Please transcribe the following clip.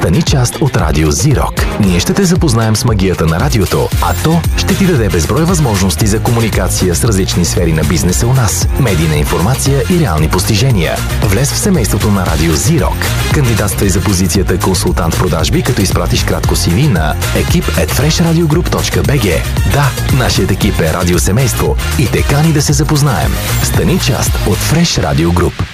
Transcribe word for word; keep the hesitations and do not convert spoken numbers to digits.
Стани част от Радио Зирок. Ние ще те запознаем с магията на радиото, а то ще ти даде безброй възможности за комуникация с различни сфери на бизнеса у нас, медийна информация и реални постижения. Влез в семейството на Радио Зирок. Кандидатствай за позицията консултант продажби, като изпратиш кратко си ви на екип ет фреш радио груп точка би джи. Да, нашият екип е радиосемейство и те кани да се запознаем. Стани част от Fresh Radio Group.